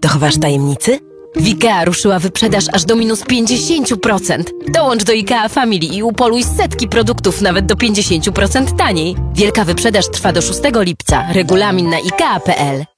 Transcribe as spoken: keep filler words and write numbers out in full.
Dochowasz tajemnicy? W IKEA ruszyła wyprzedaż aż do minus pięćdziesiąt procent. Dołącz do IKEA Family i upoluj setki produktów nawet do pięćdziesiąt procent taniej. Wielka wyprzedaż trwa do szóstego lipca. Regulamin na ikea kropka pe el.